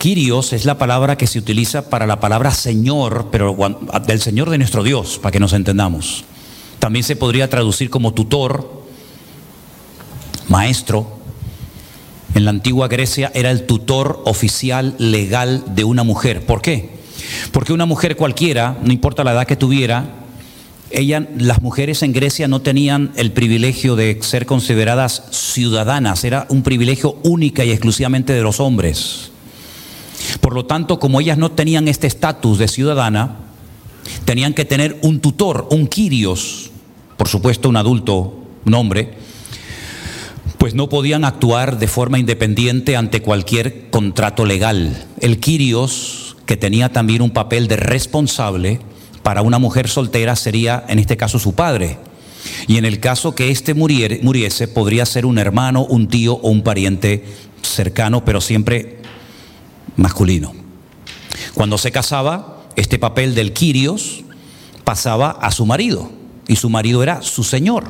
Kyrios es la palabra que se utiliza para la palabra Señor, pero del Señor de nuestro Dios, para que nos entendamos. También se podría traducir como tutor, maestro. En la antigua Grecia era el tutor oficial legal de una mujer. ¿Por qué? Porque una mujer cualquiera, no importa la edad que tuviera, las mujeres en Grecia no tenían el privilegio de ser consideradas ciudadanas, era un privilegio única y exclusivamente de los hombres. Por lo tanto, como ellas no tenían este estatus de ciudadana, tenían que tener un tutor, un kyrios, por supuesto un adulto, un hombre, pues no podían actuar de forma independiente ante cualquier contrato legal. El kyrios, que tenía también un papel de responsable, para una mujer soltera sería, en este caso, su padre. Y en el caso que éste muriese, podría ser un hermano, un tío o un pariente cercano, pero siempre masculino. Cuando se casaba, este papel del kyrios pasaba a su marido, y su marido era su señor.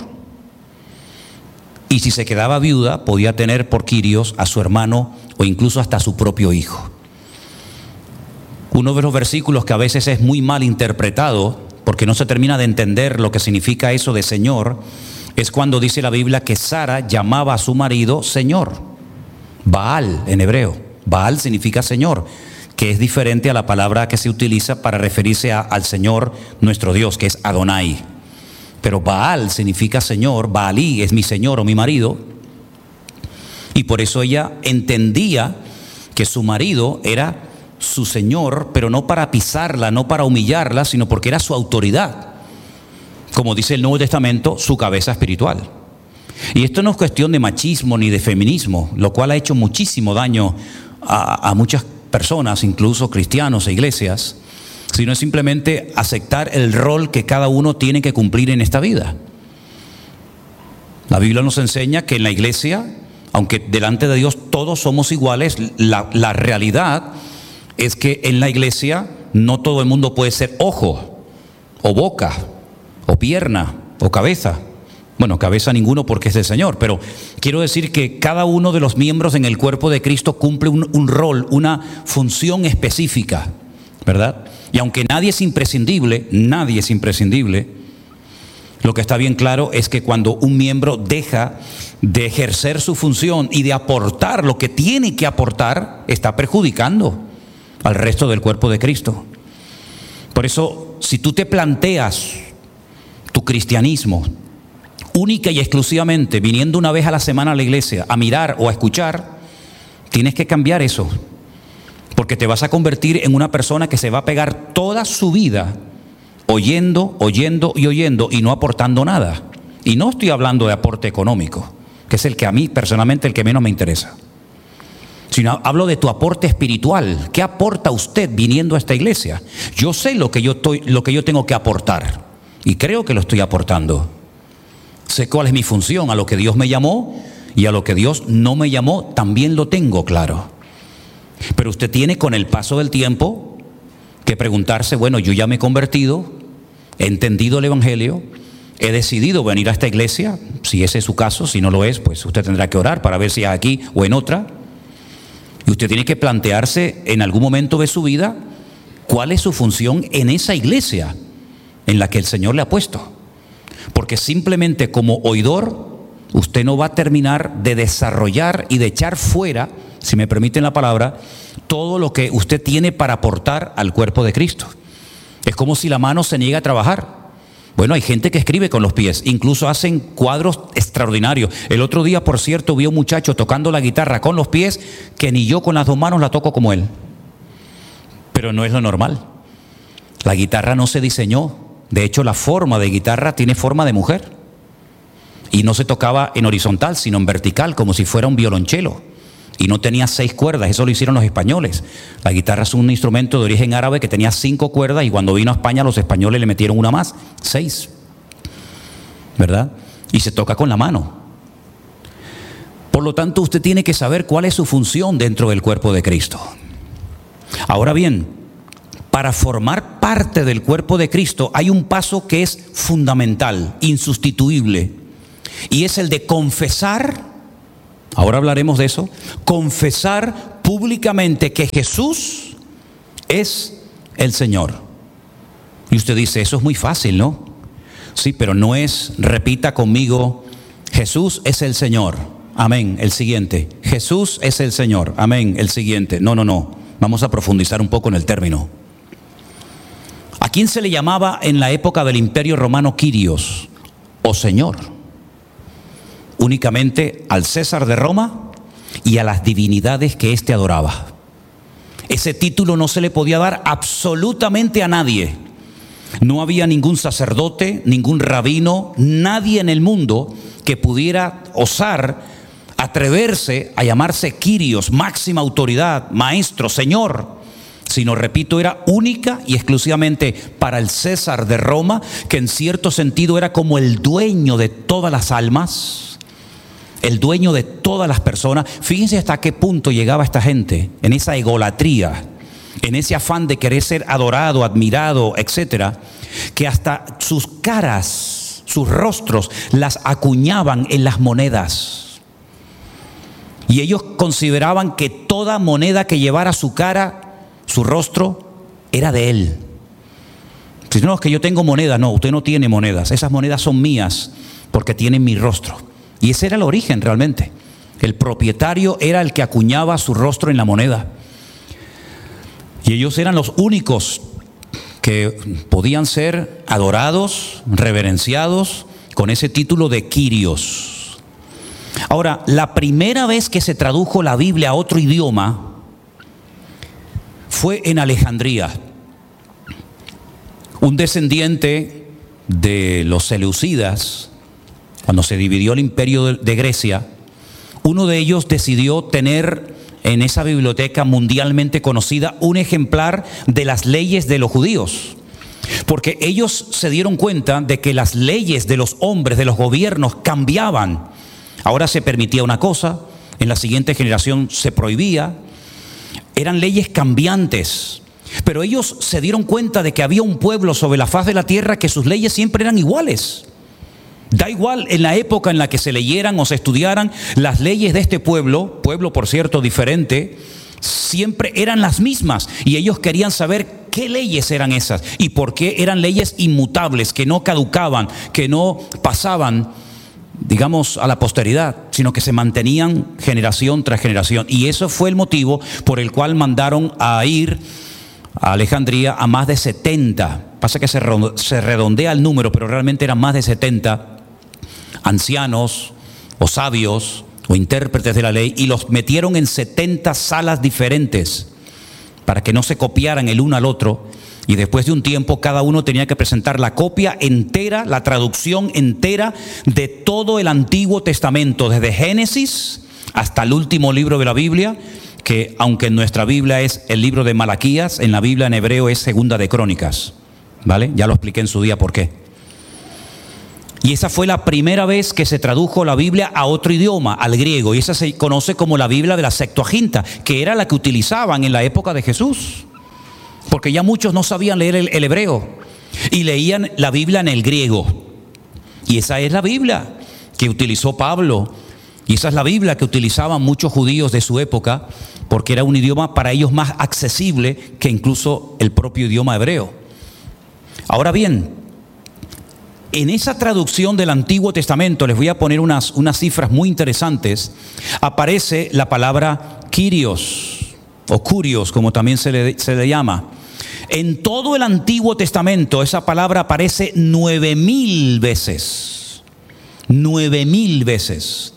Y si se quedaba viuda, podía tener por kyrios a su hermano o incluso hasta a su propio hijo. Uno de los versículos que a veces es muy mal interpretado, porque no se termina de entender lo que significa eso de Señor, es cuando dice la Biblia que Sara llamaba a su marido Señor. Baal en hebreo. Baal significa Señor, que es diferente a la palabra que se utiliza para referirse al Señor nuestro Dios, que es Adonai. Pero Baal significa Señor, Baalí es mi Señor o mi marido, y por eso ella entendía que su marido era su Señor, pero no para pisarla, no para humillarla, sino porque era su autoridad. Como dice el Nuevo Testamento, su cabeza espiritual. Y esto no es cuestión de machismo ni de feminismo, lo cual ha hecho muchísimo daño a muchas personas, incluso cristianos e iglesias, sino es simplemente aceptar el rol que cada uno tiene que cumplir en esta vida. La Biblia nos enseña que en la iglesia, aunque delante de Dios todos somos iguales, la realidad es que en la iglesia no todo el mundo puede ser ojo, o boca, o pierna, o cabeza. Bueno, cabeza ninguno porque es del Señor, pero quiero decir que cada uno de los miembros en el cuerpo de Cristo cumple un rol, una función específica, ¿verdad? Y aunque nadie es imprescindible, lo que está bien claro es que cuando un miembro deja de ejercer su función y de aportar lo que tiene que aportar, está perjudicando al resto del cuerpo de Cristo. Por eso, si tú te planteas tu cristianismo única y exclusivamente viniendo una vez a la semana a la iglesia a mirar o a escuchar, tienes que cambiar eso, porque te vas a convertir en una persona que se va a pegar toda su vida oyendo y no aportando nada. Y no estoy hablando de aporte económico, que es el que a mí personalmente el que menos me interesa, sino hablo de tu aporte espiritual. ¿Qué aporta usted viniendo a esta iglesia? Yo sé lo que yo tengo que aportar y creo que lo estoy aportando. Sé cuál es mi función, a lo que Dios me llamó y a lo que Dios no me llamó también lo tengo claro. Pero usted tiene con el paso del tiempo que preguntarse, bueno, yo ya me he convertido, he entendido el evangelio, he decidido venir a esta iglesia, si ese es su caso, si no lo es, pues usted tendrá que orar para ver si es aquí o en otra. Y usted tiene que plantearse en algún momento de su vida cuál es su función en esa iglesia en la que el Señor le ha puesto. Porque simplemente como oidor, usted no va a terminar de desarrollar y de echar fuera, si me permiten la palabra, todo lo que usted tiene para aportar al cuerpo de Cristo. Es como si la mano se niega a trabajar. Bueno, hay gente que escribe con los pies, incluso hacen cuadros extraordinarios. El otro día, por cierto, vi a un muchacho tocando la guitarra con los pies que ni yo con las dos manos la toco como él. Pero no es lo normal. La guitarra no se diseñó. De hecho, la forma de guitarra tiene forma de mujer. Y no se tocaba en horizontal, sino en vertical, como si fuera un violonchelo. Y no tenía 6 cuerdas, eso lo hicieron los españoles. La guitarra es un instrumento de origen árabe que tenía 5 cuerdas y cuando vino a España los españoles le metieron una más, 6. ¿Verdad? Y se toca con la mano. Por lo tanto, usted tiene que saber cuál es su función dentro del cuerpo de Cristo. Ahora bien, para formar parte del cuerpo de Cristo hay un paso que es fundamental, insustituible, y es el de confesar. Ahora hablaremos de eso. Confesar públicamente que Jesús es el Señor. Y usted dice, eso es muy fácil, ¿no? Sí, pero no es, repita conmigo, Jesús es el Señor. Amén. El siguiente. Jesús es el Señor. Amén. El siguiente. No. Vamos a profundizar un poco en el término. ¿A quién se le llamaba en la época del Imperio Romano Kyrios o Señor? Únicamente al César de Roma y a las divinidades que éste adoraba. Ese título no se le podía dar absolutamente a nadie. No había ningún sacerdote, ningún rabino, nadie en el mundo que pudiera osar atreverse a llamarse Kyrios, máxima autoridad, maestro, señor, sino, repito, era única y exclusivamente para el César de Roma, que en cierto sentido era como el dueño de todas las almas, el dueño de todas las personas. Fíjense hasta qué punto llegaba esta gente en esa egolatría, en ese afán de querer ser adorado, admirado, etcétera, que hasta sus caras, sus rostros, las acuñaban en las monedas. Y ellos consideraban que toda moneda que llevara su cara, su rostro, era de él. Si no, es que yo tengo monedas. No, usted no tiene monedas. Esas monedas son mías porque tienen mi rostro. Y ese era el origen realmente. El propietario era el que acuñaba su rostro en la moneda. Y ellos eran los únicos que podían ser adorados, reverenciados con ese título de Kyrios. Ahora, la primera vez que se tradujo la Biblia a otro idioma fue en Alejandría. Un descendiente de los seleucidas, cuando se dividió el imperio de Grecia, uno de ellos decidió tener en esa biblioteca mundialmente conocida un ejemplar de las leyes de los judíos. Porque ellos se dieron cuenta de que las leyes de los hombres, de los gobiernos, cambiaban. Ahora se permitía una cosa, en la siguiente generación se prohibía. Eran leyes cambiantes. Pero ellos se dieron cuenta de que había un pueblo sobre la faz de la tierra que sus leyes siempre eran iguales. Da igual en la época en la que se leyeran o se estudiaran, las leyes de este pueblo por cierto diferente, siempre eran las mismas. Y ellos querían saber qué leyes eran esas y por qué eran leyes inmutables, que no caducaban, que no pasaban, digamos, a la posteridad, sino que se mantenían generación tras generación. Y eso fue el motivo por el cual mandaron a ir a Alejandría a más de 70. Pasa que se redondea el número, pero realmente eran más de 70 ancianos o sabios o intérpretes de la ley, y los metieron en 70 salas diferentes para que no se copiaran el uno al otro. Y después de un tiempo cada uno tenía que presentar la copia entera, la traducción entera de todo el Antiguo Testamento, desde Génesis hasta el último libro de la Biblia, que aunque en nuestra Biblia es el libro de Malaquías, en la Biblia en hebreo es Segunda de Crónicas, ¿vale? Ya lo expliqué en su día por qué. Y esa fue la primera vez que se tradujo la Biblia a otro idioma, al griego, y esa se conoce como la Biblia de la Septuaginta, que era la que utilizaban en la época de Jesús. Porque ya muchos no sabían leer el hebreo y leían la Biblia en el griego. Y esa es la Biblia que utilizó Pablo. Y esa es la Biblia que utilizaban muchos judíos de su época, porque era un idioma para ellos más accesible que incluso el propio idioma hebreo. Ahora bien, en esa traducción del Antiguo Testamento, les voy a poner unas cifras muy interesantes, aparece la palabra Kyrios, o Curios, como también se le llama. En todo el Antiguo Testamento esa palabra aparece 9,000 veces. 9,000 veces.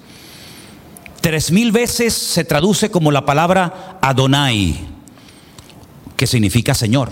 3,000 veces se traduce como la palabra Adonai, que significa Señor.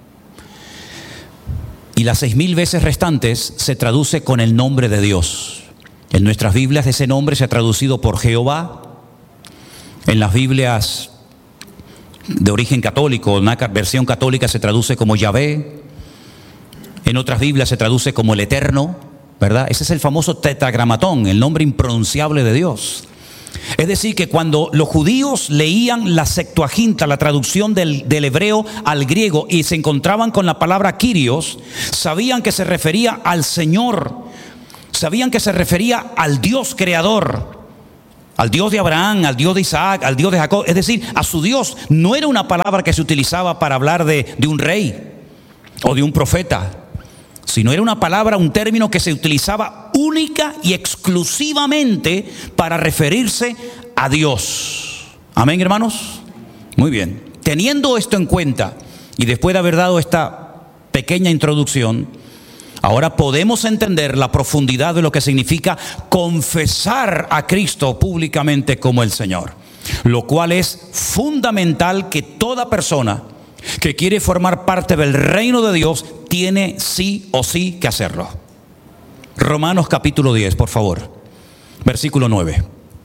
Y las 6,000 veces restantes se traduce con el nombre de Dios. En nuestras Biblias ese nombre se ha traducido por Jehová. En las Biblias de origen católico, una versión católica, se traduce como Yahvé. En otras Biblias se traduce como el Eterno, ¿verdad? Ese es el famoso tetragramatón, el nombre impronunciable de Dios. Es decir, que cuando los judíos leían la Septuaginta, la traducción del hebreo al griego, y se encontraban con la palabra Kyrios, sabían que se refería al Señor, sabían que se refería al Dios creador, al Dios de Abraham, al Dios de Isaac, al Dios de Jacob, es decir, a su Dios. No era una palabra que se utilizaba para hablar de un rey o de un profeta, sino era una palabra, un término que se utilizaba única y exclusivamente para referirse a Dios. Amén, hermanos. Muy bien. Teniendo esto en cuenta y después de haber dado esta pequeña introducción, ahora podemos entender la profundidad de lo que significa confesar a Cristo públicamente como el Señor, lo cual es fundamental que toda persona que quiere formar parte del reino de Dios tiene sí o sí que hacerlo. Romanos capítulo 10, por favor, versículo 9.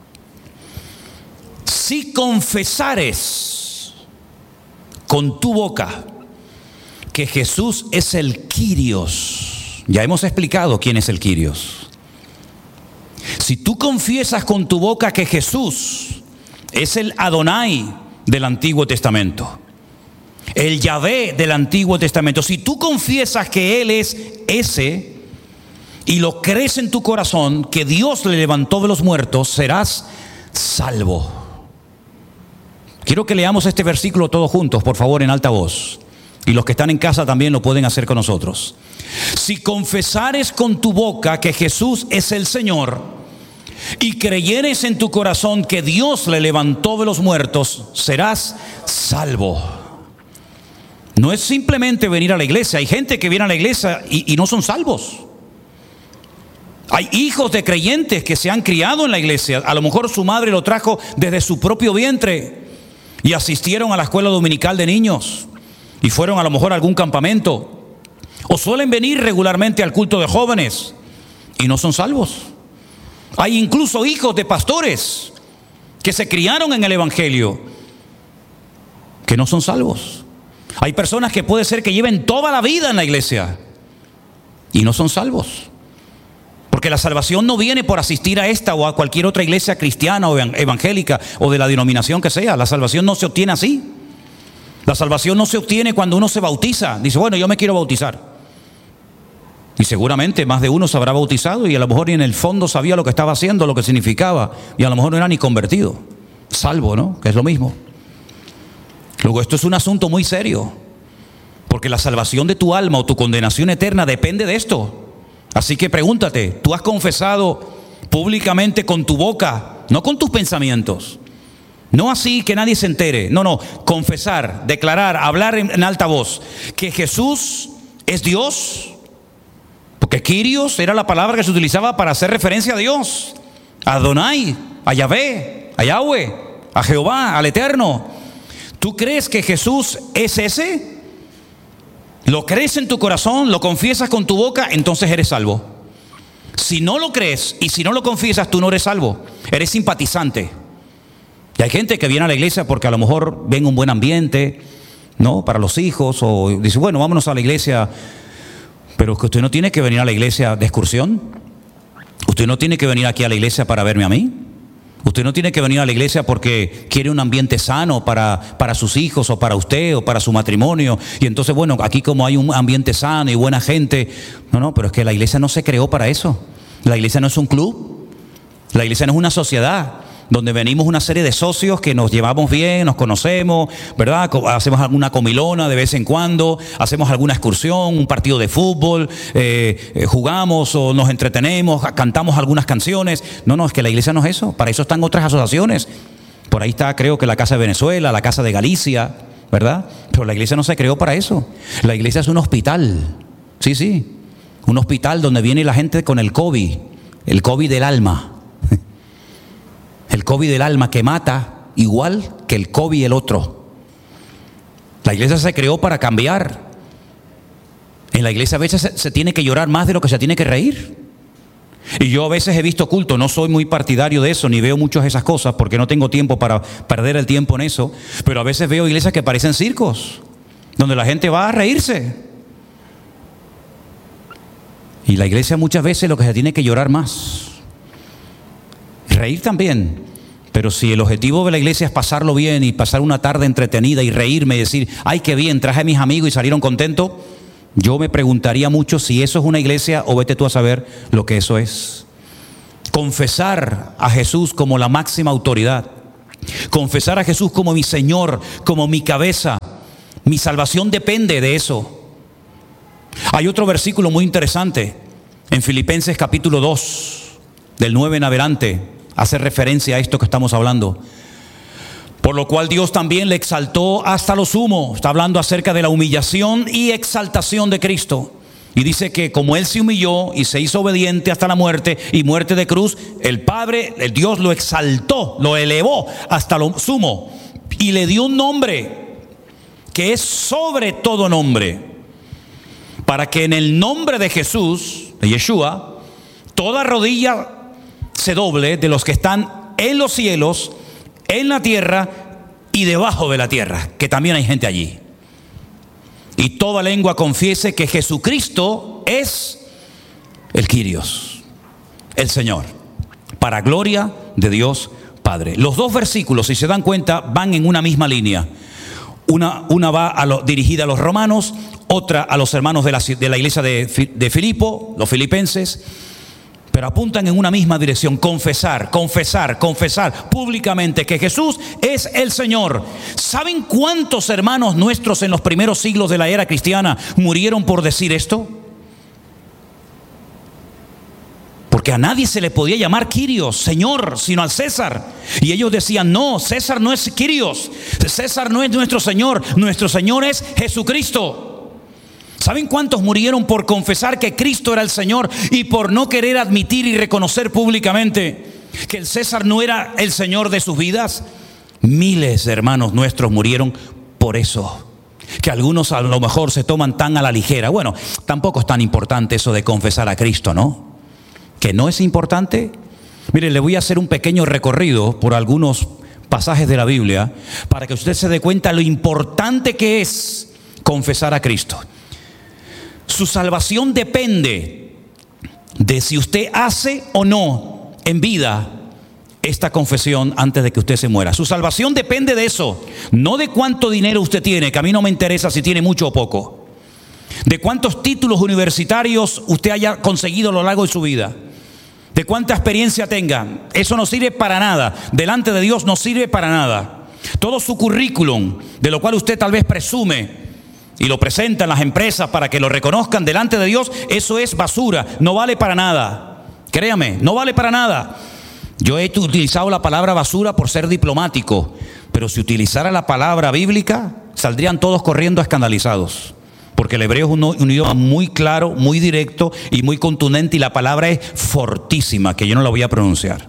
Si confesares con tu boca que Jesús es el Kyrios. Ya hemos explicado quién es el Kyrios. Si tú confiesas con tu boca que Jesús es el Adonai del Antiguo Testamento, el Yahvé del Antiguo Testamento, si tú confiesas que Él es ese y lo crees en tu corazón, que Dios le levantó de los muertos, serás salvo. Quiero que leamos este versículo todos juntos, por favor, en alta voz. Y los que están en casa también lo pueden hacer con nosotros. Si confesares con tu boca que Jesús es el Señor y creyeres en tu corazón que Dios le levantó de los muertos, serás salvo. No es simplemente venir a la iglesia. Hay gente que viene a la iglesia y no son salvos. Hay hijos de creyentes que se han criado en la iglesia. A lo mejor su madre lo trajo desde su propio vientre y asistieron a la escuela dominical de niños y fueron a lo mejor a algún campamento, o suelen venir regularmente al culto de jóvenes y no son salvos. Hay incluso hijos de pastores que se criaron en el evangelio que no son salvos. Hay personas que puede ser que lleven toda la vida en la iglesia y no son salvos. Porque la salvación no viene por asistir a esta o a cualquier otra iglesia cristiana o evangélica o de la denominación que sea. La salvación no se obtiene así. La salvación no se obtiene cuando uno se bautiza. Dice, bueno, yo me quiero bautizar. Y seguramente más de uno se habrá bautizado y a lo mejor ni en el fondo sabía lo que estaba haciendo, lo que significaba. Y a lo mejor no era ni convertido. Salvo, ¿no? Que es lo mismo. Luego, esto es un asunto muy serio. Porque la salvación de tu alma o tu condenación eterna depende de esto. Así que pregúntate, ¿tú has confesado públicamente con tu boca, no con tus pensamientos? No así que nadie se entere. No, confesar, declarar, hablar en alta voz que Jesús es Dios. Porque Kyrios era la palabra que se utilizaba para hacer referencia a Dios, a Adonai, a Yahvé, a Yahweh, a Jehová, al Eterno. ¿Tú crees que Jesús es ese? ¿Lo crees en tu corazón? ¿Lo confiesas con tu boca? Entonces eres salvo. Si no lo crees y si no lo confiesas, tú no eres salvo. Eres simpatizante. Y hay gente que viene a la iglesia porque a lo mejor ven un buen ambiente, ¿no? Para los hijos, o dice, bueno, vámonos a la iglesia. Pero que usted no tiene que venir a la iglesia de excursión. Usted no tiene que venir aquí a la iglesia para verme a mí. Usted no tiene que venir a la iglesia porque quiere un ambiente sano para sus hijos o para usted o para su matrimonio. Y entonces, bueno, aquí como hay un ambiente sano y buena gente. No, pero es que la iglesia no se creó para eso. La iglesia no es un club. La iglesia no es una sociedad donde venimos una serie de socios que nos llevamos bien, nos conocemos, ¿verdad? Hacemos alguna comilona de vez en cuando, hacemos alguna excursión, un partido de fútbol, jugamos o nos entretenemos, cantamos algunas canciones. No, es que la iglesia no es eso. Para eso están otras asociaciones. Por ahí está, creo que la Casa de Venezuela, la Casa de Galicia, ¿verdad? Pero la iglesia no se creó para eso. La iglesia es un hospital. Sí. Un hospital donde viene la gente con el COVID del alma. El COVID del alma que mata igual que el COVID el otro. La iglesia se creó para cambiar. En la iglesia a veces se tiene que llorar más de lo que se tiene que reír. Y yo a veces he visto culto, no soy muy partidario de eso, ni veo muchas de esas cosas porque no tengo tiempo para perder el tiempo en eso. Pero a veces veo iglesias que parecen circos, donde la gente va a reírse. Y la iglesia muchas veces lo que se tiene que llorar más. Reír también, pero si el objetivo de la iglesia es pasarlo bien y pasar una tarde entretenida y reírme y decir, ay, qué bien, traje a mis amigos y salieron contentos, yo me preguntaría mucho si eso es una iglesia o vete tú a saber lo que eso es. confesar a Jesús como la máxima autoridad, confesar a Jesús como mi Señor, como mi cabeza. Mi salvación depende de eso. Hay otro versículo muy interesante en Filipenses capítulo 2, del 9 en adelante, hace referencia a esto que estamos hablando. Por lo cual Dios también le exaltó hasta lo sumo. Está hablando acerca de la humillación y exaltación de Cristo. Y dice que como Él se humilló y se hizo obediente hasta la muerte y muerte de cruz, el Padre, el Dios lo exaltó, lo elevó hasta lo sumo y le dio un nombre que es sobre todo nombre, para que en el nombre de Jesús, de Yeshua, toda rodilla se doble de los que están en los cielos, en la tierra y debajo de la tierra, que también hay gente allí. Y toda lengua confiese que Jesucristo es el Kyrios, el Señor, para gloria de Dios Padre. Los dos versículos, si se dan cuenta, van en una misma línea. Una va dirigida a los romanos, otra a los hermanos de la iglesia de Filipo, los filipenses, pero apuntan en una misma dirección: confesar públicamente que Jesús es el Señor. ¿Saben cuántos hermanos nuestros en los primeros siglos de la era cristiana murieron por decir esto? Porque a nadie se le podía llamar Kyrios, Señor, sino al César. Y ellos decían: no, César no es Kyrios, César no es nuestro Señor es Jesucristo. ¿Saben cuántos murieron por confesar que Cristo era el Señor y por no querer admitir y reconocer públicamente que el César no era el Señor de sus vidas? Miles de hermanos nuestros murieron por eso, que algunos a lo mejor se toman tan a la ligera. Bueno, tampoco es tan importante eso de confesar a Cristo, ¿no? ¿Que no es importante? Mire, le voy a hacer un pequeño recorrido por algunos pasajes de la Biblia para que usted se dé cuenta lo importante que es confesar a Cristo. Su salvación depende de si usted hace o no en vida esta confesión antes de que usted se muera. Su salvación depende de eso, no de cuánto dinero usted tiene, que a mí no me interesa si tiene mucho o poco, de cuántos títulos universitarios usted haya conseguido a lo largo de su vida, de cuánta experiencia tenga. Eso no sirve para nada, delante de Dios no sirve para nada. Todo su currículum, de lo cual usted tal vez presume y lo presenta en las empresas para que lo reconozcan delante de Dios, eso es basura, no vale para nada. Créame, no vale para nada. Yo he utilizado la palabra basura por ser diplomático, pero si utilizara la palabra bíblica, saldrían todos corriendo escandalizados. Porque el hebreo es un idioma muy claro, muy directo y muy contundente, y la palabra es fortísima, que yo no la voy a pronunciar.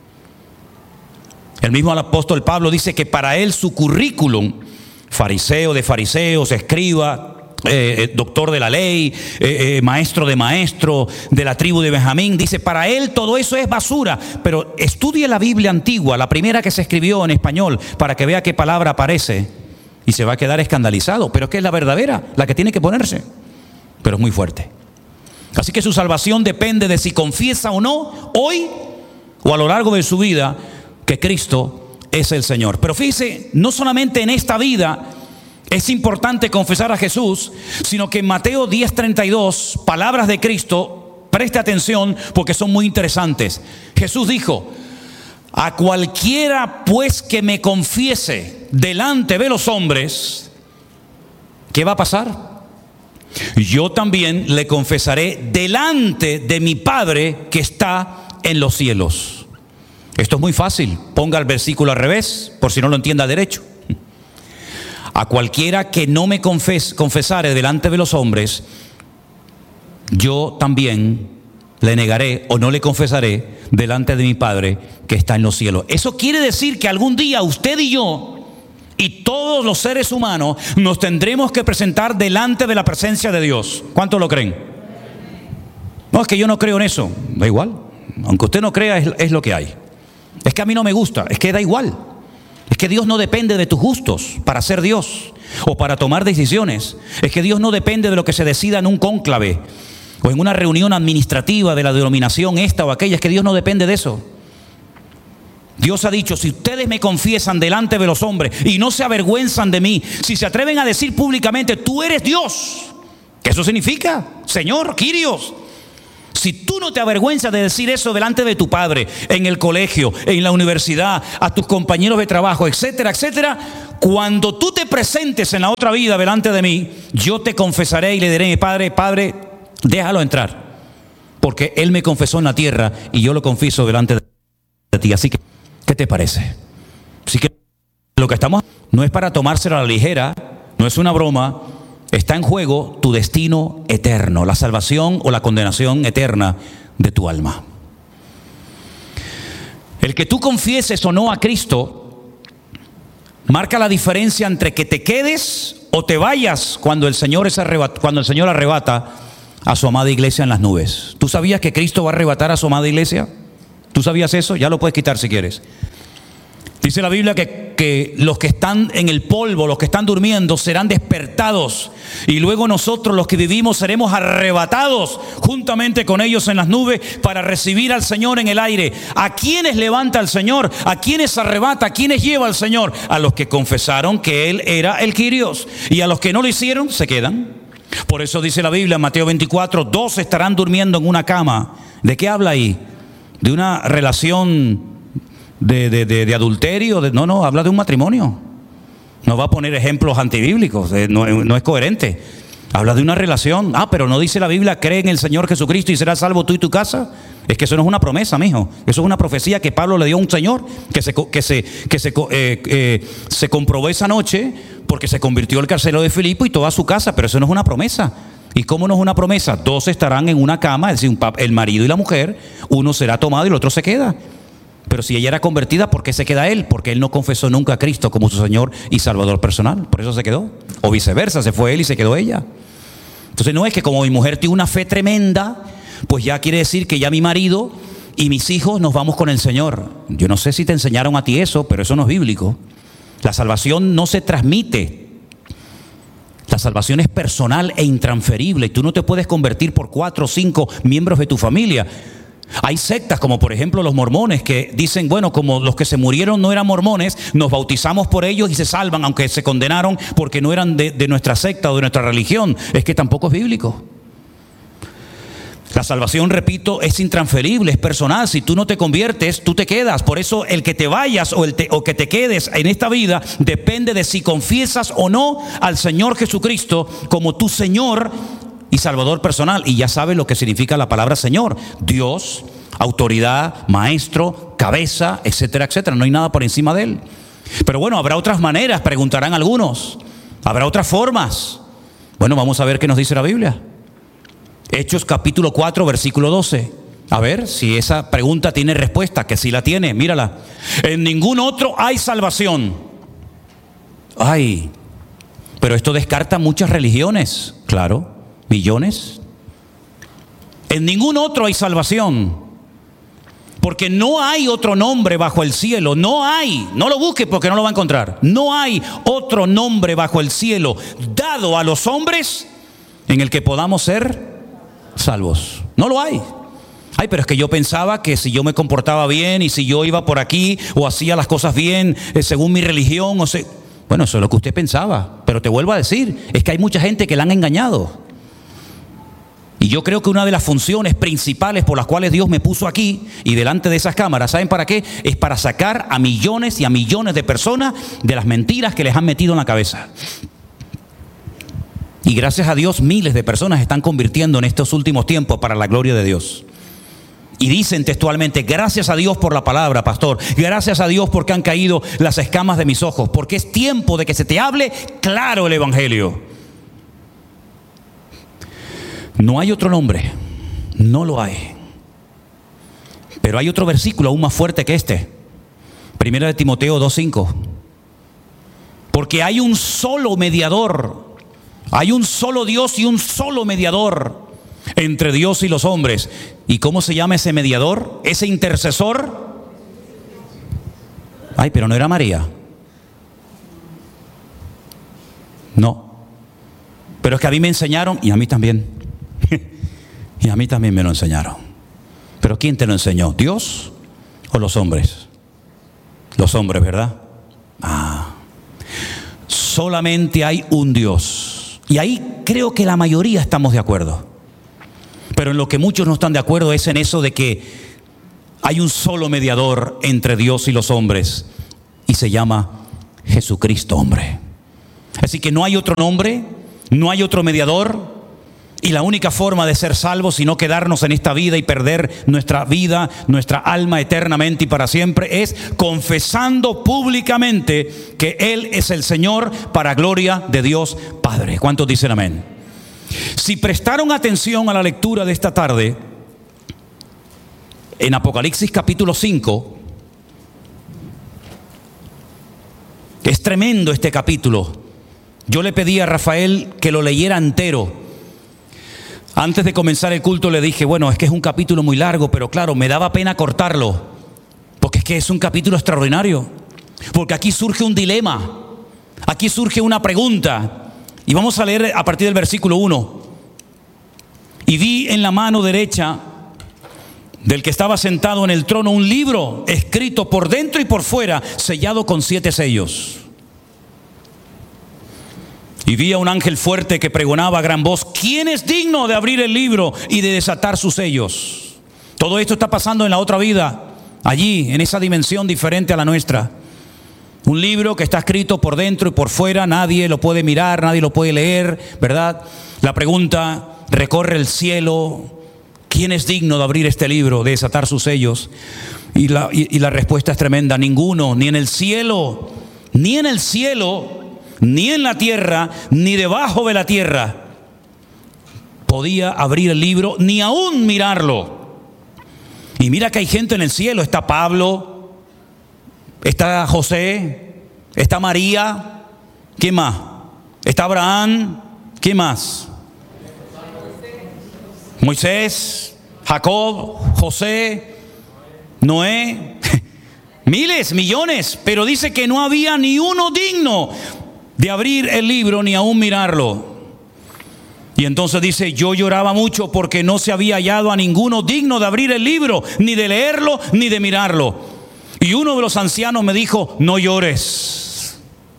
El mismo apóstol Pablo dice que para él su currículum, fariseo de fariseos, escriba, doctor de la ley, maestro de maestro de la tribu de Benjamín, dice, para él todo eso es basura. Pero estudie la Biblia antigua, la primera que se escribió en español, para que vea qué palabra aparece, y se va a quedar escandalizado. Pero es que es la verdadera, la que tiene que ponerse, pero es muy fuerte. Así que su salvación depende de si confiesa o no, hoy o a lo largo de su vida, que Cristo es el Señor. Pero fíjese, no solamente en esta vida es importante confesar a Jesús, sino que en Mateo 10:32, palabras de Cristo, preste atención porque son muy interesantes. Jesús dijo: a cualquiera pues que me confiese delante de los hombres, ¿qué va a pasar? Yo también le confesaré delante de mi Padre que está en los cielos. Esto es muy fácil. Ponga el versículo al revés, por si no lo entienda derecho. A cualquiera que no me confesare delante de los hombres, yo también le negaré o no le confesaré delante de mi Padre que está en los cielos. Eso quiere decir que algún día usted y yo y todos los seres humanos nos tendremos que presentar delante de la presencia de Dios. ¿Cuántos lo creen? No, es que yo no creo en eso. Da igual. Aunque usted no crea, es lo que hay. Es que a mí no me gusta, es que da igual. Es que Dios no depende de tus gustos para ser Dios o para tomar decisiones. Es que Dios no depende de lo que se decida en un cónclave o en una reunión administrativa de la denominación esta o aquella. Es que Dios no depende de eso. Dios ha dicho: si ustedes me confiesan delante de los hombres y no se avergüenzan de mí, si se atreven a decir públicamente, tú eres Dios, ¿qué eso significa? Señor, Kyrios. Si tú no te avergüenzas de decir eso delante de tu padre, en el colegio, en la universidad, a tus compañeros de trabajo, etcétera, etcétera, cuando tú te presentes en la otra vida delante de mí, yo te confesaré y le diré: Padre, déjalo entrar, porque él me confesó en la tierra y yo lo confieso delante de ti. Así que, ¿qué te parece? Así que lo que estamos no es para tomárselo a la ligera, no es una broma. Está en juego tu destino eterno, la salvación o la condenación eterna de tu alma. El que tú confieses o no a Cristo marca la diferencia entre que te quedes o te vayas cuando el Señor arrebata a su amada iglesia en las nubes. ¿Tú sabías que Cristo va a arrebatar a su amada iglesia? ¿Tú sabías eso? Ya lo puedes quitar si quieres. Dice la Biblia que los que están en el polvo, los que están durmiendo, serán despertados. Y luego nosotros, los que vivimos, seremos arrebatados juntamente con ellos en las nubes para recibir al Señor en el aire. ¿A quiénes levanta el Señor? ¿A quiénes arrebata? ¿A quiénes lleva el Señor? A los que confesaron que Él era el Kyrios. Y a los que no lo hicieron, se quedan. Por eso dice la Biblia en Mateo 24, 2 estarán durmiendo en una cama. ¿De qué habla ahí? ¿De una relación de adulterio? No, habla de un matrimonio. No va a poner ejemplos antibíblicos, no es coherente. Habla de una relación. Pero no dice la Biblia: cree en el Señor Jesucristo y serás salvo tú y tu casa. Es que eso no es una promesa, mijo. Eso es una profecía que Pablo le dio a un señor que se comprobó esa noche, porque se convirtió el carcelero de Filipo y toda su casa. Pero eso no es una promesa. ¿Y cómo no es una promesa? 2 estarán en una cama, es decir, el marido y la mujer. Uno será tomado y el otro se queda. Pero si ella era convertida, ¿por qué se queda él? Porque él no confesó nunca a Cristo como su Señor y Salvador personal. Por eso se quedó. O viceversa, se fue él y se quedó ella. Entonces no es que como mi mujer tiene una fe tremenda, pues ya quiere decir que ya mi marido y mis hijos nos vamos con el Señor. Yo no sé si te enseñaron a ti eso, pero eso no es bíblico. La salvación no se transmite. La salvación es personal e intransferible. Tú no te puedes convertir por 4 o 5 miembros de tu familia. Hay sectas como por ejemplo los mormones que dicen: bueno, como los que se murieron no eran mormones, nos bautizamos por ellos y se salvan, aunque se condenaron porque no eran de nuestra secta o de nuestra religión. Es que tampoco es bíblico. La salvación, repito, es intransferible, es personal. Si tú no te conviertes, tú te quedas. Por eso el que te vayas o que te quedes en esta vida depende de si confiesas o no al Señor Jesucristo como tu Señor y Salvador personal. Y ya sabes lo que significa la palabra Señor: Dios, autoridad, maestro, cabeza, etcétera, etcétera. No hay nada por encima de Él. Pero bueno, habrá otras maneras, preguntarán algunos. Habrá otras formas. Bueno, vamos a ver qué nos dice la Biblia. Hechos capítulo 4, versículo 12. A ver si esa pregunta tiene respuesta, que sí la tiene, mírala. En ningún otro hay salvación. Pero esto descarta muchas religiones, claro. Millones. En ningún otro hay salvación, porque no hay otro nombre bajo el cielo. No lo busque porque no lo va a encontrar. No hay otro nombre bajo el cielo dado a los hombres en el que podamos ser salvos. No lo hay. Pero es que yo pensaba que si yo me comportaba bien y si yo iba por aquí o hacía las cosas bien según mi religión, bueno, eso es lo que usted pensaba. Pero te vuelvo a decir, es que hay mucha gente que la han engañado. Y yo creo que una de las funciones principales por las cuales Dios me puso aquí y delante de esas cámaras, ¿saben para qué? Es para sacar a millones y a millones de personas de las mentiras que les han metido en la cabeza. Y gracias a Dios, miles de personas están convirtiendo en estos últimos tiempos para la gloria de Dios. Y dicen textualmente: gracias a Dios por la palabra, pastor. Gracias a Dios porque han caído las escamas de mis ojos. Porque es tiempo de que se te hable claro el evangelio. No hay otro nombre, no lo hay. Pero hay otro versículo aún más fuerte que este. 1 Timoteo 2:5. Porque hay un solo mediador, hay un solo Dios y un solo mediador entre Dios y los hombres. ¿Y cómo se llama ese mediador? Ese intercesor. Pero no era María. No. Pero es que a mí me enseñaron, y a mí también. Y a mí también me lo enseñaron. ¿Pero quién te lo enseñó? ¿Dios o los hombres? Los hombres, ¿verdad? Solamente hay un Dios. Y ahí creo que la mayoría estamos de acuerdo. Pero en lo que muchos no están de acuerdo es en eso de que hay un solo mediador entre Dios y los hombres, y se llama Jesucristo, hombre. Así que no hay otro nombre, no hay otro mediador, y la única forma de ser salvos y no quedarnos en esta vida y perder nuestra vida, nuestra alma eternamente y para siempre, es confesando públicamente que Él es el Señor, para gloria de Dios Padre. ¿Cuántos dicen amén? Si prestaron atención a la lectura de esta tarde, en Apocalipsis capítulo 5, es tremendo este capítulo. Yo le pedí a Rafael que lo leyera entero. Antes de comenzar el culto le dije, bueno, es que es un capítulo muy largo, pero claro, me daba pena cortarlo, porque es que es un capítulo extraordinario, porque aquí surge un dilema, aquí surge una pregunta, y vamos a leer a partir del versículo 1. Y vi en la mano derecha del que estaba sentado en el trono un libro escrito por dentro y por fuera, sellado con 7 sellos. Y vi a un ángel fuerte que pregonaba a gran voz: ¿quién es digno de abrir el libro y de desatar sus sellos? Todo esto está pasando en la otra vida, allí, en esa dimensión diferente a la nuestra. Un libro que está escrito por dentro y por fuera, nadie lo puede mirar, nadie lo puede leer, ¿verdad? La pregunta recorre el cielo: ¿quién es digno de abrir este libro, de desatar sus sellos? Y la respuesta es tremenda: ninguno, ni en el cielo, ni en el cielo, ni en la tierra, ni debajo de la tierra, podía abrir el libro, ni aún mirarlo. Y mira que hay gente en el cielo. Está Pablo, está José, está María. ¿Quién más? Está Abraham. ¿Quién más? Moisés, Jacob, José, Noé. Miles, millones. Pero dice que no había ni uno digno de abrir el libro, ni aún mirarlo. Y entonces dice: yo lloraba mucho porque no se había hallado a ninguno digno de abrir el libro, ni de leerlo, ni de mirarlo. Y uno de los ancianos me dijo: no llores,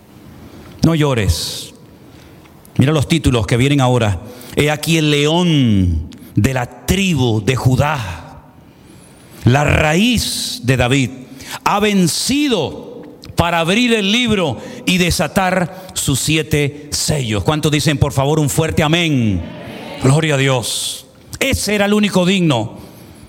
no llores. Mira los títulos que vienen ahora. He aquí el león de la tribu de Judá, la raíz de David, ha vencido para abrir el libro y desatar sus 7 sellos. ¿Cuántos dicen por favor un fuerte amén? Gloria a Dios. Ese era el único digno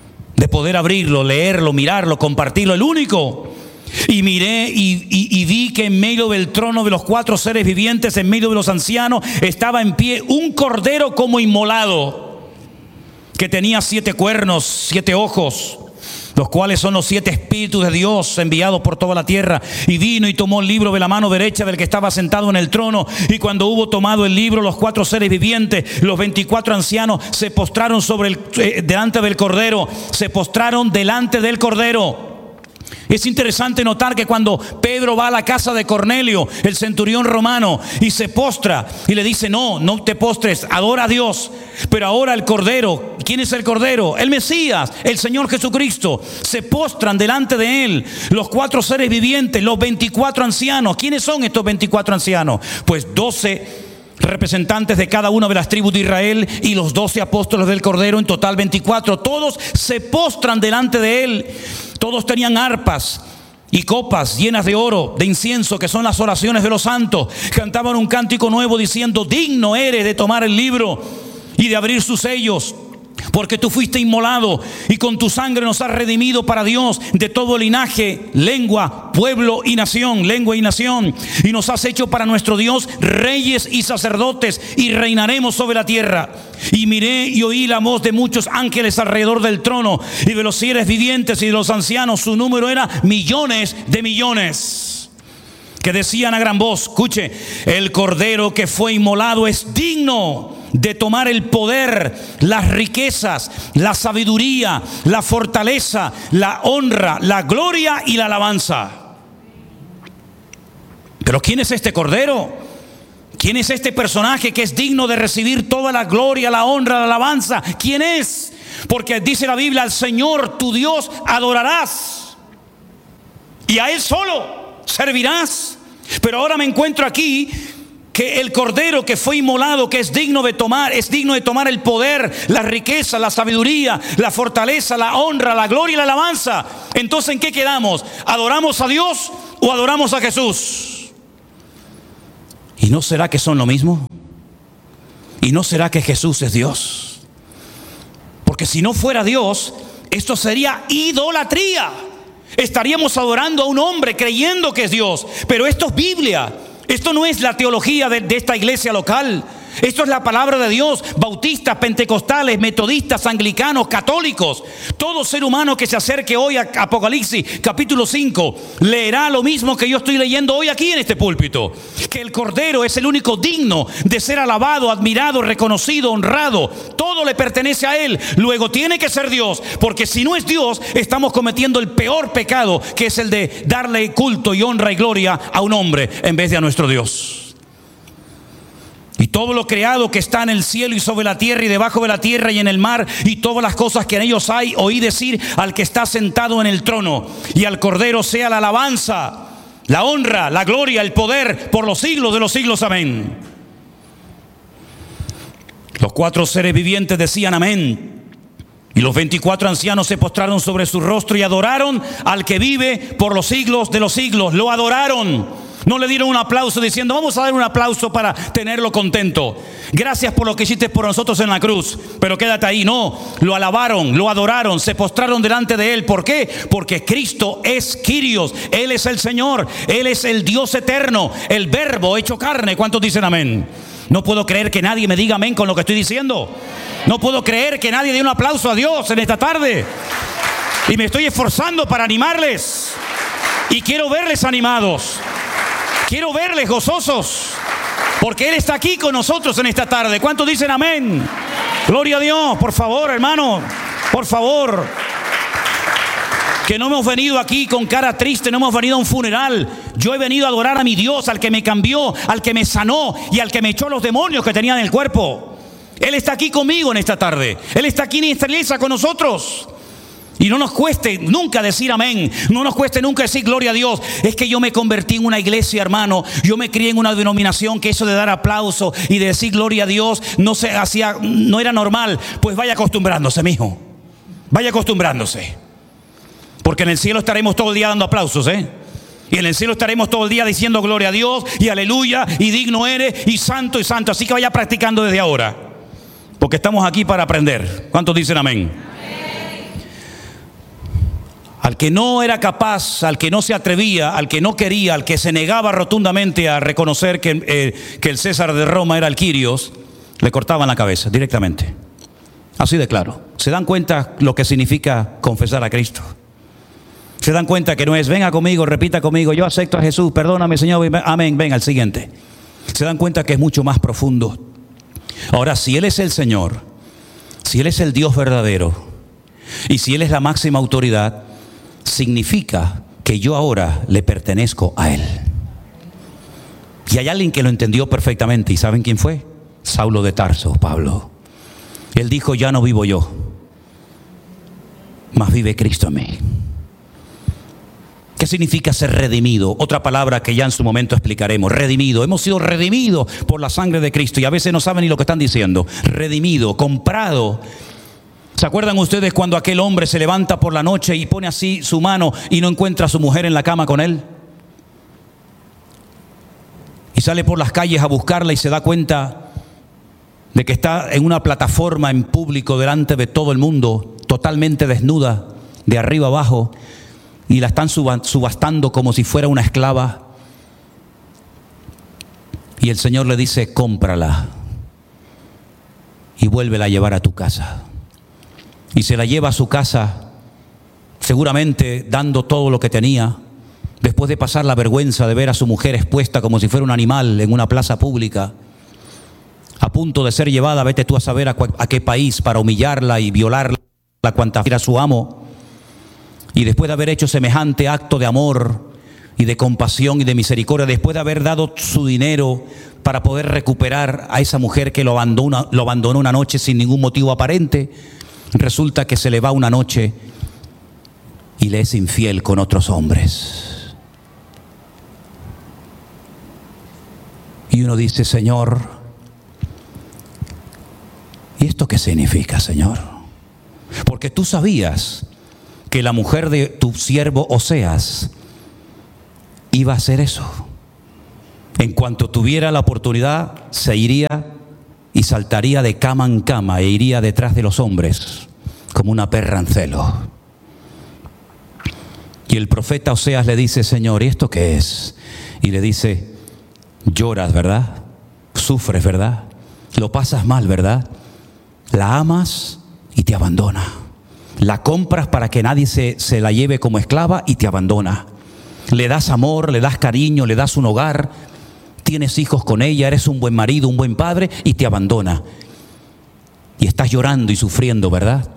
de poder abrirlo, leerlo, mirarlo, compartirlo, el único. Y miré y vi que en medio del trono de los 4 seres vivientes, en medio de los ancianos, estaba en pie un cordero como inmolado, que tenía 7 cuernos, 7 ojos, los cuales son los 7 espíritus de Dios enviados por toda la tierra. Y vino y tomó el libro de la mano derecha del que estaba sentado en el trono. Y cuando hubo tomado el libro, los 4 seres vivientes, los 24 ancianos, se postraron delante del Cordero. Se postraron delante del Cordero. Es interesante notar que cuando Pedro va a la casa de Cornelio, el centurión romano, y se postra y le dice: no te postres, adora a Dios. Pero ahora el Cordero, ¿quién es el Cordero? El Mesías, el Señor Jesucristo. Se postran delante de Él los 4 seres vivientes, los 24 ancianos. ¿Quiénes son estos 24 ancianos? Pues 12 representantes de cada una de las tribus de Israel y los 12 apóstoles del Cordero, en total 24. Todos se postran delante de Él. Todos tenían arpas y copas llenas de oro, de incienso, que son las oraciones de los santos. Cantaban un cántico nuevo diciendo: digno eres de tomar el libro y de abrir sus sellos, porque tú fuiste inmolado y con tu sangre nos has redimido para Dios de todo linaje, lengua, pueblo y nación. Lengua y nación. Y nos has hecho para nuestro Dios reyes y sacerdotes, y reinaremos sobre la tierra. Y miré y oí la voz de muchos ángeles alrededor del trono, y de los seres vivientes y de los ancianos. Su número era millones de millones, que decían a gran voz: escuche, el Cordero que fue inmolado es digno de tomar el poder, las riquezas, la sabiduría, la fortaleza, la honra, la gloria y la alabanza. Pero ¿quién es este Cordero? ¿Quién es este personaje que es digno de recibir toda la gloria, la honra, la alabanza? ¿Quién es? Porque dice la Biblia: al Señor tu Dios adorarás y a Él solo servirás. Pero ahora me encuentro aquí que el cordero que fue inmolado, que es digno de tomar el poder, la riqueza, la sabiduría, la fortaleza, la honra, la gloria y la alabanza. Entonces, ¿en qué quedamos? ¿Adoramos a Dios o adoramos a Jesús? ¿Y no será que son lo mismo? ¿Y no será que Jesús es Dios? Porque si no fuera Dios, esto sería idolatría. Estaríamos adorando a un hombre creyendo que es Dios. Pero esto es Biblia. Esto no es la teología de esta iglesia local. Esto es la palabra de Dios. Bautistas, pentecostales, metodistas, anglicanos, católicos. Todo ser humano que se acerque hoy a Apocalipsis capítulo 5 leerá lo mismo que yo estoy leyendo hoy aquí en este púlpito. Que el Cordero es el único digno de ser alabado, admirado, reconocido, honrado. Todo le pertenece a Él. Luego tiene que ser Dios, porque si no es Dios, estamos cometiendo el peor pecado, que es el de darle culto y honra y gloria a un hombre en vez de a nuestro Dios. Y todo lo creado que está en el cielo y sobre la tierra y debajo de la tierra y en el mar y todas las cosas que en ellos hay, oí decir al que está sentado en el trono y al Cordero sea la alabanza, la honra, la gloria, el poder por los siglos de los siglos. Amén. Los 4 seres vivientes decían amén. Y los 24 ancianos se postraron sobre su rostro y adoraron al que vive por los siglos de los siglos. Lo adoraron. No le dieron un aplauso diciendo, vamos a dar un aplauso para tenerlo contento. Gracias por lo que hiciste por nosotros en la cruz, pero quédate ahí. No, lo alabaron, lo adoraron, se postraron delante de Él. ¿Por qué? Porque Cristo es Kyrios, Él es el Señor, Él es el Dios eterno, el Verbo hecho carne. ¿Cuántos dicen amén? No puedo creer que nadie me diga amén con lo que estoy diciendo. No puedo creer que nadie dé un aplauso a Dios en esta tarde. Y me estoy esforzando para animarles. Y quiero verles animados. Quiero verles gozosos, porque Él está aquí con nosotros en esta tarde. ¿Cuántos dicen amén? Gloria a Dios. Por favor, hermano, por favor. Que no hemos venido aquí con cara triste, no hemos venido a un funeral. Yo he venido a adorar a mi Dios, al que me cambió, al que me sanó y al que me echó los demonios que tenía en el cuerpo. Él está aquí conmigo en esta tarde. Él está aquí en esta iglesia con nosotros. Y no nos cueste nunca decir amén. No nos cueste nunca decir gloria a Dios. Es que yo me convertí en una iglesia, hermano. Yo me crié en una denominación que eso de dar aplauso y de decir gloria a Dios no se hacía, no era normal. Pues vaya acostumbrándose, mijo. Vaya acostumbrándose. Porque en el cielo estaremos todo el día dando aplausos, Y en el cielo estaremos todo el día diciendo gloria a Dios y aleluya y digno eres y santo y santo. Así que vaya practicando desde ahora. Porque estamos aquí para aprender. ¿Cuántos dicen amén? Al que no era capaz, al que no se atrevía, al que no quería, al que se negaba rotundamente a reconocer que el César de Roma era el Kyrios, le cortaban la cabeza directamente. Así de claro. ¿Se dan cuenta lo que significa confesar a Cristo? ¿Se dan cuenta que no es venga conmigo, repita conmigo, yo acepto a Jesús, perdóname Señor, amén, venga al siguiente? ¿Se dan cuenta que es mucho más profundo? Ahora, si Él es el Señor, si Él es el Dios verdadero y si Él es la máxima autoridad, significa que yo ahora le pertenezco a Él. Y hay alguien que lo entendió perfectamente. ¿Y saben quién fue? Saulo de Tarso, Pablo. Él dijo, ya no vivo yo, mas vive Cristo en mí. ¿Qué significa ser redimido? Otra palabra que ya en su momento explicaremos. Redimido. Hemos sido redimidos por la sangre de Cristo. Y a veces no saben ni lo que están diciendo. Redimido, comprado. ¿Se acuerdan ustedes cuando aquel hombre se levanta por la noche y pone así su mano y no encuentra a su mujer en la cama con él? Y sale por las calles a buscarla y se da cuenta de que está en una plataforma en público delante de todo el mundo, totalmente desnuda, de arriba abajo, y la están subastando como si fuera una esclava. Y el Señor le dice, cómprala y vuélvela a llevar a tu casa. Y se la lleva a su casa, seguramente dando todo lo que tenía, después de pasar la vergüenza de ver a su mujer expuesta como si fuera un animal en una plaza pública, a punto de ser llevada, vete tú a saber a qué país, para humillarla y violarla cuanta era su amo. Y después de haber hecho semejante acto de amor y de compasión y de misericordia, después de haber dado su dinero para poder recuperar a esa mujer que lo abandonó una noche sin ningún motivo aparente, resulta que se le va una noche y le es infiel con otros hombres. Y uno dice, Señor, ¿y esto qué significa, Señor? Porque tú sabías que la mujer de tu siervo Oseas iba a hacer eso. En cuanto tuviera la oportunidad, se iría y saltaría de cama en cama e iría detrás de los hombres como una perra en celo. Y el profeta Oseas le dice, Señor, ¿y esto qué es? Y le dice, lloras, ¿verdad? Sufres, ¿verdad? Lo pasas mal, ¿verdad? La amas y te abandona. La compras para que nadie se la lleve como esclava y te abandona. Le das amor, le das cariño, le das un hogar, tienes hijos con ella, eres un buen marido, un buen padre y te abandona. Y estás llorando y sufriendo, ¿verdad?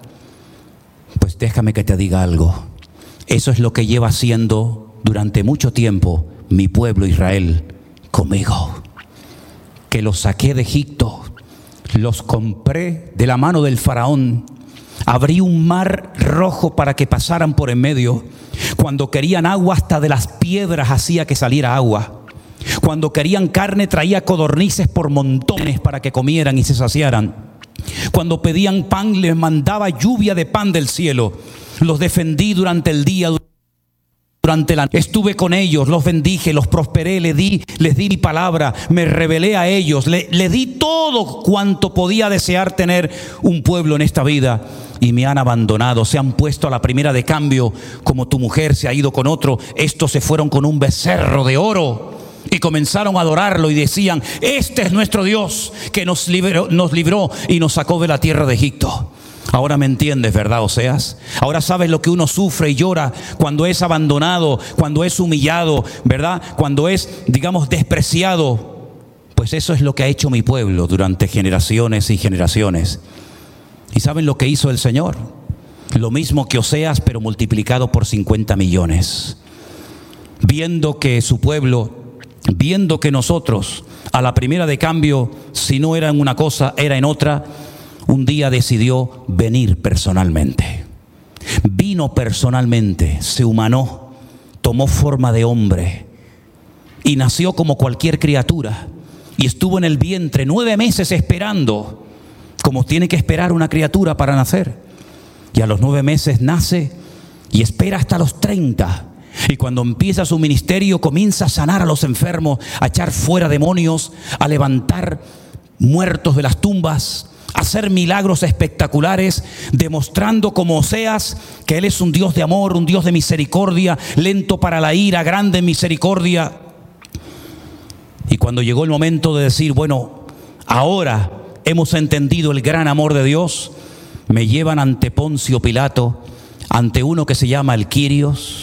Pues déjame que te diga algo. Eso es lo que lleva haciendo durante mucho tiempo mi pueblo Israel conmigo. Que los saqué de Egipto, los compré de la mano del faraón. Abrí un mar rojo para que pasaran por en medio. Cuando querían agua, hasta de las piedras hacía que saliera agua. Cuando querían carne, traía codornices por montones para que comieran y se saciaran. Cuando pedían pan, les mandaba lluvia de pan del cielo. Los defendí durante el día, durante la noche. Estuve con ellos, los bendije, los prosperé, les di mi palabra, me revelé a ellos, les di todo cuanto podía desear tener un pueblo en esta vida. Y me han abandonado, se han puesto a la primera de cambio, como tu mujer se ha ido con otro. Estos se fueron con un becerro de oro y comenzaron a adorarlo y decían, este es nuestro Dios que nos libró y nos sacó de la tierra de Egipto. Ahora me entiendes, ¿verdad, Oseas? Ahora sabes lo que uno sufre y llora cuando es abandonado, cuando es humillado, ¿verdad? Cuando es, digamos, despreciado. Pues eso es lo que ha hecho mi pueblo durante generaciones y generaciones. ¿Y saben lo que hizo el Señor? Lo mismo que Oseas, pero multiplicado por 50 millones. Viendo que su pueblo, viendo que nosotros, a la primera de cambio, si no era en una cosa, era en otra, un día decidió venir personalmente. Vino personalmente, se humanó, tomó forma de hombre y nació como cualquier criatura. Y estuvo en el vientre 9 meses esperando, como tiene que esperar una criatura para nacer. Y a los 9 meses nace y espera hasta los 30. Y cuando empieza su ministerio, comienza a sanar a los enfermos, a echar fuera demonios, a levantar muertos de las tumbas, a hacer milagros espectaculares, demostrando como Oseas que Él es un Dios de amor, un Dios de misericordia, lento para la ira, grande en misericordia. Y cuando llegó el momento de decir, bueno, ahora hemos entendido el gran amor de Dios, me llevan ante Poncio Pilato, ante uno que se llama el Quirios,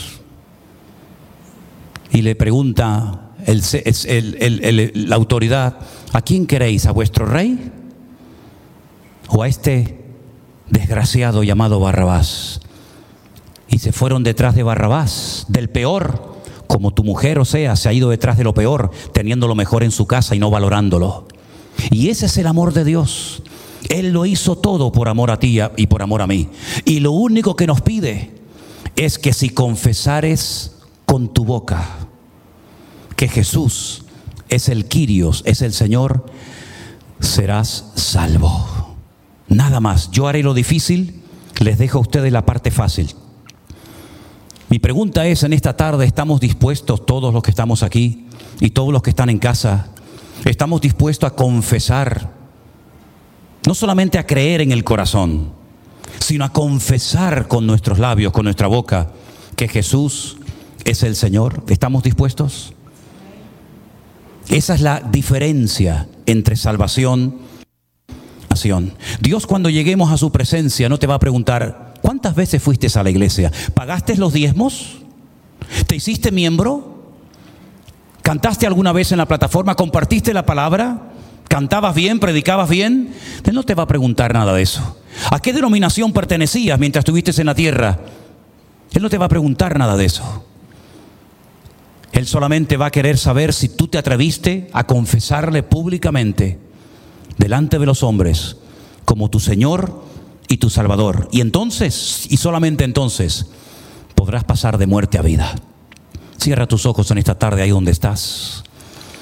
y le pregunta la autoridad, ¿a quién queréis? ¿A vuestro rey? ¿O a este desgraciado llamado Barrabás? Y se fueron detrás de Barrabás, del peor, como tu mujer, Oseas, se ha ido detrás de lo peor, teniendo lo mejor en su casa y no valorándolo. Y ese es el amor de Dios. Él lo hizo todo por amor a ti y por amor a mí. Y lo único que nos pide es que si confesares con tu boca que Jesús es el Quirios, es el Señor, serás salvo. Nada más. Yo haré lo difícil, les dejo a ustedes la parte fácil. Mi pregunta es, en esta tarde, ¿estamos dispuestos todos los que estamos aquí y todos los que están en casa? ¿Estamos dispuestos a confesar? No solamente a creer en el corazón, sino a confesar con nuestros labios, con nuestra boca, que Jesús es el Señor. ¿Estamos dispuestos? Esa es la diferencia entre salvación y salvación. Dios, cuando lleguemos a su presencia, no te va a preguntar, ¿cuántas veces fuiste a la iglesia? ¿Pagaste los diezmos? ¿Te hiciste miembro? ¿Cantaste alguna vez en la plataforma? ¿Compartiste la palabra? ¿Cantabas bien? ¿Predicabas bien? Él no te va a preguntar nada de eso. ¿A qué denominación pertenecías mientras estuviste en la tierra? Él no te va a preguntar nada de eso. Él solamente va a querer saber si tú te atreviste a confesarle públicamente delante de los hombres como tu Señor y tu Salvador. Y entonces, y solamente entonces, podrás pasar de muerte a vida. Cierra tus ojos en esta tarde ahí donde estás.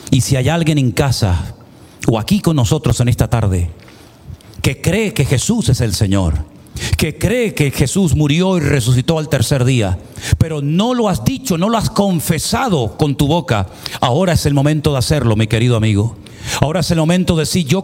Y si hay alguien en casa o aquí con nosotros en esta tarde que cree que Jesús es el Señor, que cree que Jesús murió y resucitó al tercer día, pero no lo has dicho, no lo has confesado con tu boca, ahora es el momento de hacerlo, mi querido amigo. Ahora es el momento de decir: yo